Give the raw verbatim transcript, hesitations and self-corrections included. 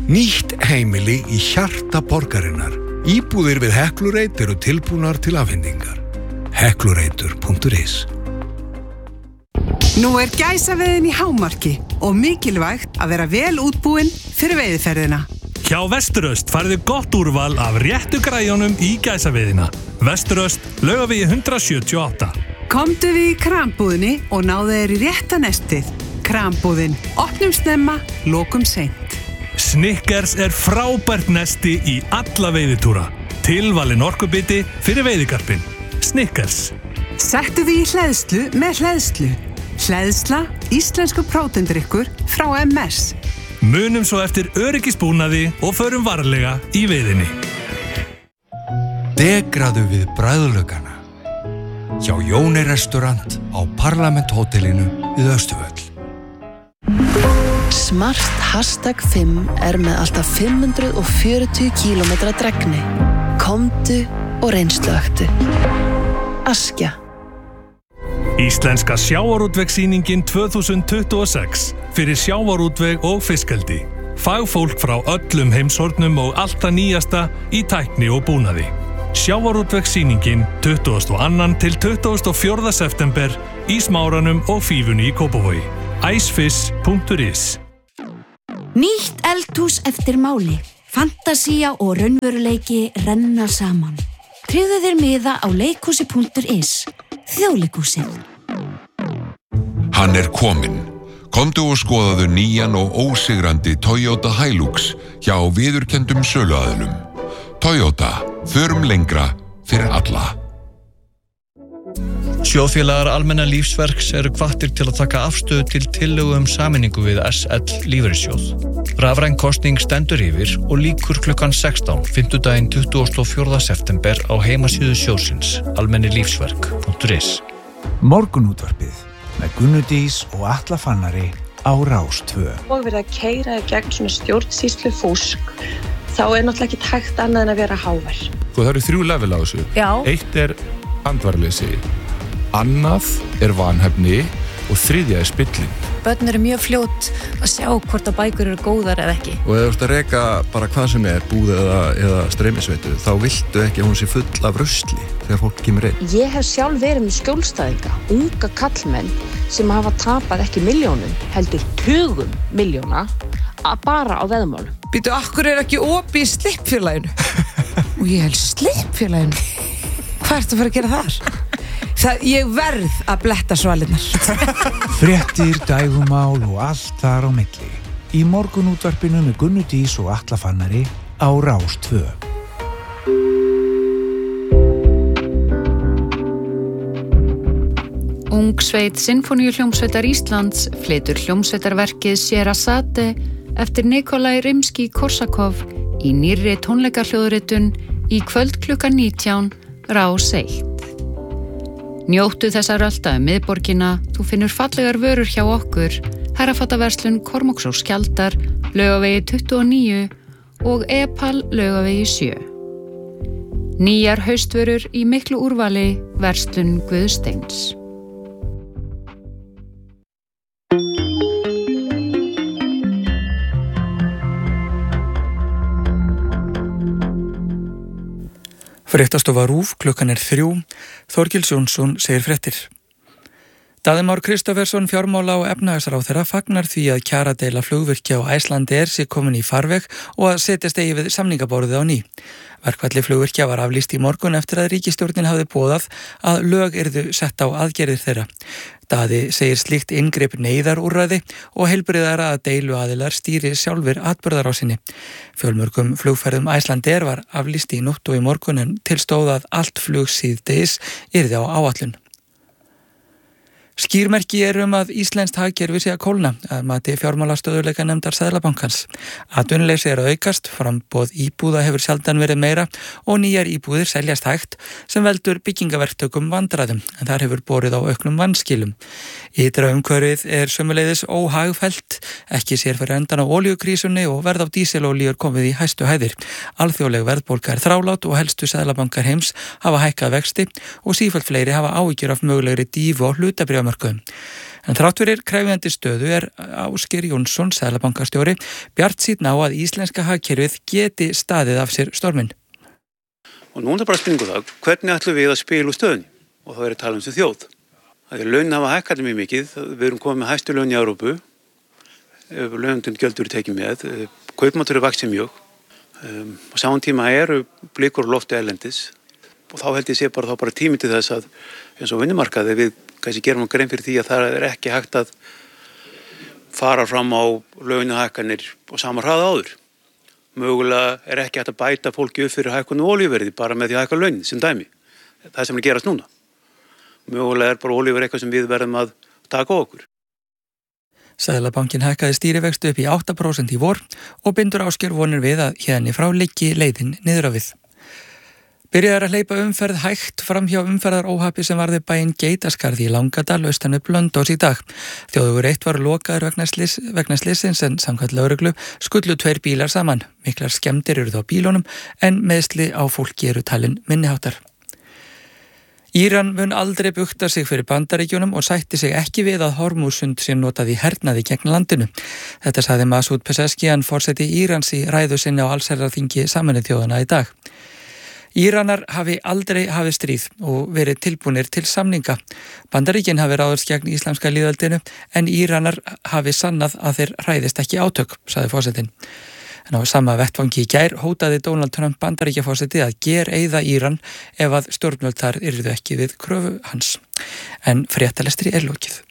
Nýtt heimili í hjarta borgarinnar. Íbúðir við Heklureitur eru tilbúnar til afhendingar. heklureitur punktur is. Nú er gæsaveiðin í hámarki og mikilvægt að vera vel útbúin fyrir veiðiferðina. Hjá Vesturöst færðu gott úrval af réttu græjunum í gæsaveiðina. Vesturöst, Laugavegi hundrað sjötíu og átta. Komdu við í krambúðinni og náðu þér í rétta nestið. Krambúðin, opnum snemma, lokum seint. Snickers er frábært nesti í alla veiðitúra. Tilvalin orkubiti fyrir veiðigarpinn. Snickers. Settu því í hleðslu með hleðslu. Hleðsla, íslensku prótendrykkur frá M S. Munum svo eftir öryggisbúnaði og förum varlega í veiðinni. Degraðu við bragðlaugana. Hjá Jóni restaurant á Parlament-hótelinu við Austurvöll. Smart hashtag fimm er með alltaf fimm hundruð fjörutíu kílómetra dregni. Komdu og reynsluaktu. Askja. Íslenska sjávarútvegssýningin tvö þúsund tuttugu og sex fyrir sjávarútveg og fiskeldi. Fagfólk frá öllum heimshornum og allt það nýjasta í tækni og búnaði. Sjávarútvegssýningin tuttugasta og annan til tuttugasta og fjórða september í Smáranum og Fífunni í Kópavogi. icefish punktur is. Nýtt eldhús eftir máli. Fantasía og raunveruleiki renna saman. Tryggðu þér miða á leikhúsi punktur is. Þjóðleikhúsið. Hann er kominn. Komdu og skoðaðu nýjan og ósigrandi Toyota Hilux hjá viðurkenndum söluaðilum. Toyota, förum lengra fyrir alla. Sjóðfélagar Almenna lífsverks eru hvattir til að taka afstöðu til tillögu um sameiningu við S L lífeyrissjóð. Rafræn kosning stendur yfir og lýkur klukkan sextán, fimmtudaginn tuttugasta og fjórða september á heimasíðu sjóðsins, almenni lífsverk punktur is. Morgunútvarpið með Gunnu Dís og Atla Fannari á Rás tvö. Og verið að keyra í gegn svona stjórnsýslu fúsk, þá er náttúrulega ekki hægt annað en að vera hávær. Sko, það eru þrjú level á þessu. Já. Eitt er andvarleysi, annað er vanhæfni og þriðja er spilling. Börn eru mjög fljót að sjá hvort að bækur eru góðar eða ekki. Og ef þú ert að reka bara hvað sem er, búð eða, eða streymisveitu, þá viltu ekki að hún sé full af rusli þegar fólk kemur inn. Ég hef sjálf verið með skjólstæðinga, unga kallmenn sem hafa tapað ekki milljónum, heldur tugum milljóna, bara á veðmálum. Býtu, akkur er ekki opið í slippfélaginu? Og ég held slippfélaginu? Hvað ertu að fara að gera þar? Það, ég verð að bletta svalinnar. Fréttir, dægumál og allt þar á milli. Í morgunútvarpinu með Gunnu Dís og Atla Fannari á Rás tvö. Ungsveit Sinfóníuhljómsveitar Íslands flytur hljómsveitarverkið Sherazade eftir Nikolai Rimski-Korsakov í nýrri tónleikahljóðritun í kvöld klukkan nítján, Rás eitt. Njóttu þessa rölda um miðborgina, þú finnur fallegar vörur hjá okkur, herrafattaverslun Kormáks og Skjaldar, Laugavegi tuttugu og níu og Epal Laugavegi sjö. Nýjar haustvörur í miklu úrvali, verslun Guðsteins. Fréttastofa RÚV, klukkan er þrjú, Þorgils Jónsson segir fréttir. Daði Már Kristófersson, fjármála- og efnahagsráðherra fagnar því að kjaradeila flugvirkja á Icelandair sé komin í farveg og að setjast eigi við samningaborðið á ný. Verkfalli flugvirkja var aflýst í morgun eftir að ríkisstjórnin hafði boðað að lög yrðu sett á aðgerðir þeirra. Daði segir slíkt inngrip neyðarúrræði og heilbriðara að deiluaðilar stýri sjálfur atburðarásinni. Fjölmörgum flugferðum Icelandair var aflýst í nótt og í morgun en tilstóð að allt flug síðdegis yrði á áætlun. Skýrmerki er um að íslenskt hagkerfi sé að kólna að mati fjármálastöðugleikanefndar Seðlabankans. Atvinnuleysi er að aukast, framboð íbúða hefur sjaldan verið meira og nýjar íbúðir seljast hægt sem veldur byggingaverktökum vandræðum en þar hefur borið á auknum vanskilum. Ytra umhverfið er sömuleiðis óhagfellt, ekki sér fyrir endan á olíukrísunni og verð á dísilolíur komið í hæstu hæðir. Alþjóðleg verðbólga er þrálát og helstu seðlabankar heims hafa hækkað vexti og sífellt fleiri hafa áhyggjur af mögulegri dífu og hlutabréfamörkuðum. En þrátt fyrir krefjandi stöðu er Ásgeir Jónsson, seðlabankastjóri, bjartsýnn á að íslenska hagkerfið geti staðið af sér storminn. Og núna er bara spurningu það, hvernig ætlum við að spila úr stöðunni? Og þá er að tala um þessu þjóð. Það er launin hafa hækkað mjög mikið, við erum komið með hæstu laun í Evrópu, launundin gjöld eru tekið með, kaupmáttur er vaxið mjög, um, og saman tíma eru blikur og lofti erlendis, og þá held ég sé bara, þá bara tími til þess að eins og vinnumarkaði við kannski gerum við grein fyrir því að það er ekki hægt að fara fram á launahækkanir og sama hraða áður. Mögulega er ekki hægt að bæta fólki upp fyrir hækkun og olíuverði bara með því að hækka launin sem dæmi. Það sem er gerast núna. Mögulega er bara olíuverð eitthvað sem við verðum að taka á okkur. Seðlabankinn hækkaði stýrivexti upp í átta prósent í vor og bindur Ásgeir vonir við að hérni frá liggi leiðin niður á við. Byrjaði að hleypa umferð hægt fram hjá umferðaróhappi sem varði bæinn Geitaskarði í Langadal austan við Blönduós í dag. Þjóðvegur eitt var lokaður vegna, slis, vegna slissins en samkvæmt lögreglu skullu tveir bílar saman. Miklar skemmdir eru þá bílunum en meiðsli á fólki eru talin minniháttar. Íran mun aldrei bugta sig fyrir Bandaríkjunum og sætti sig ekki við að Hormúsund sé notað í hernaði gegn landinu. Þetta sagði Masoud Pezeshkian, forseti Írans í ræðu sinni á allsherjarþingi Sameinuðu þjóðanna í dag. Íranar hafi aldrei hafið stríð og verið tilbúnir til samninga. Bandaríkin hafi ráðast gegn íslamska lýðveldinu en Íranar hafi sannað að þeir hræðist ekki átök, sagði forsetinn. En á sama vettvangi í gær hótaði Donald Trump Bandaríkjaforseti að gereyða Íran ef að stjórnvöld þar yrðu ekki við kröfu hans. En fréttalestri er lokið.